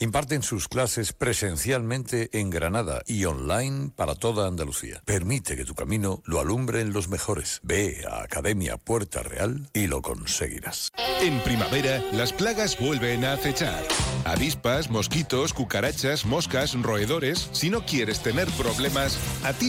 Imparten sus clases presencialmente en Granada y online para toda Andalucía. Permite que tu camino lo alumbren los mejores. Ve a Academia Puerta Real y lo conseguirás. En primavera, las plagas vuelven a acechar. Avispas, mosquitos, cucarachas, moscas, roedores. Si no quieres tener problemas, a ti